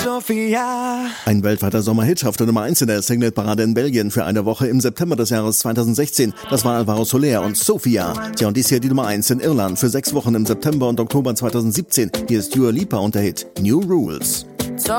Sophia. Ein weltweiter Sommerhit schaffte Nummer 1 in der Singleparade in Belgien für eine Woche im September des Jahres 2016. Das war Alvaro Soler und Sophia. Tja, und dies hier die Nummer 1 in Irland für 6 Wochen im September und Oktober 2017. Hier ist Dua Lipa und der Hit New Rules.